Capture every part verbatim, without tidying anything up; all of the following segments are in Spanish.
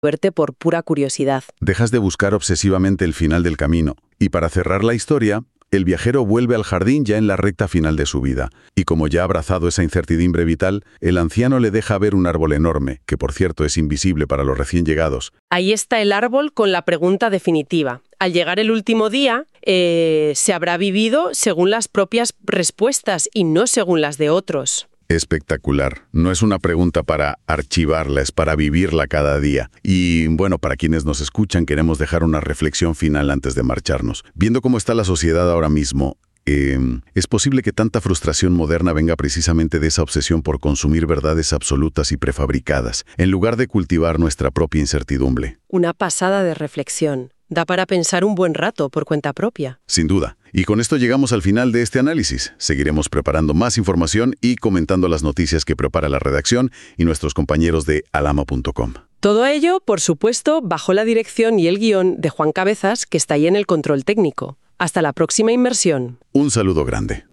verte por pura curiosidad. Dejas de buscar obsesivamente el final del camino. Y para cerrar la historia, el viajero vuelve al jardín ya en la recta final de su vida. Y como ya ha abrazado esa incertidumbre vital, el anciano le deja ver un árbol enorme, que por cierto es invisible para los recién llegados. Ahí está el árbol con la pregunta definitiva. Al llegar el último día, eh, se habrá vivido según las propias respuestas y no según las de otros. Espectacular. No es una pregunta para archivarla, es para vivirla cada día. Y bueno, para quienes nos escuchan, queremos dejar una reflexión final antes de marcharnos. Viendo cómo está la sociedad ahora mismo, eh, es posible que tanta frustración moderna venga precisamente de esa obsesión por consumir verdades absolutas y prefabricadas, en lugar de cultivar nuestra propia incertidumbre. Una pasada de reflexión. Da para pensar un buen rato por cuenta propia. Sin duda. Y con esto llegamos al final de este análisis. Seguiremos preparando más información y comentando las noticias que prepara la redacción y nuestros compañeros de alama punto com. Todo ello, por supuesto, bajo la dirección y el guión de Juan Cabezas, que está ahí en el control técnico. Hasta la próxima inmersión. Un saludo grande.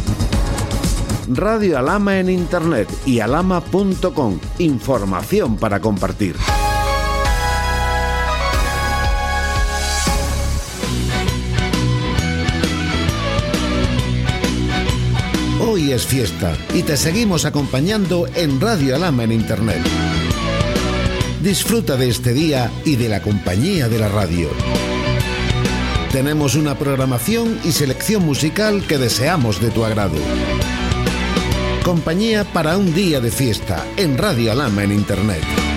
Radio Alama en Internet y alama punto com. Información para compartir. Hoy es fiesta y te seguimos acompañando en Radio Alama en Internet. Disfruta de este día y de la compañía de la radio. Tenemos una programación y selección musical que deseamos de tu agrado. Compañía para un día de fiesta en Radio Alama en Internet.